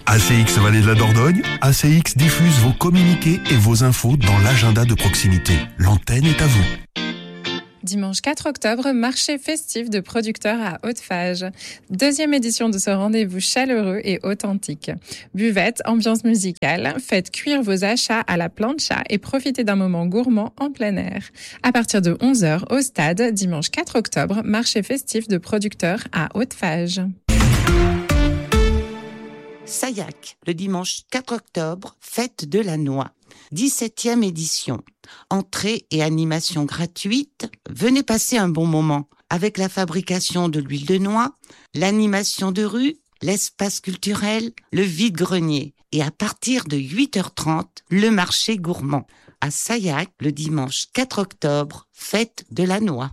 ACX Vallée de la Dordogne, ACX diffuse vos communiqués et vos infos dans l'agenda de proximité. L'antenne est à vous. Dimanche 4 octobre, marché festif de producteurs à Haute-Fage. 2e édition de ce rendez-vous chaleureux et authentique. Buvette, ambiance musicale, faites cuire vos achats à la plancha et profitez d'un moment gourmand en plein air. À partir de 11h au stade, dimanche 4 octobre, marché festif de producteurs à Haute-Fage. Sayac, le dimanche 4 octobre, fête de la noix. 17e édition. Entrée et animation gratuite. Venez passer un bon moment avec la fabrication de l'huile de noix, l'animation de rue, l'espace culturel, le vide-grenier. Et à partir de 8h30, le marché gourmand. À Sayac, le dimanche 4 octobre, fête de la noix.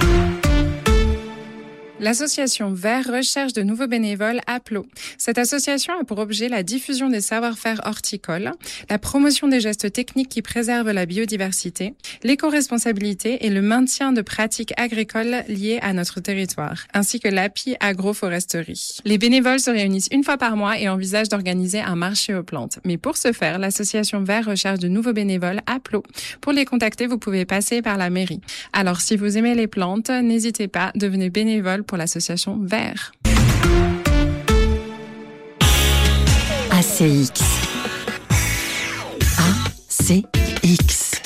L'association Vert recherche de nouveaux bénévoles à Plot. Cette association a pour objet la diffusion des savoir-faire horticoles, la promotion des gestes techniques qui préservent la biodiversité, l'éco-responsabilité et le maintien de pratiques agricoles liées à notre territoire, ainsi que l'appui agroforesterie. Les bénévoles se réunissent une fois par mois et envisagent d'organiser un marché aux plantes. Mais pour ce faire, l'association Vert recherche de nouveaux bénévoles à Plot. Pour les contacter, vous pouvez passer par la mairie. Alors, si vous aimez les plantes, n'hésitez pas, devenez bénévole pour l'association Vert. ACX. ACX.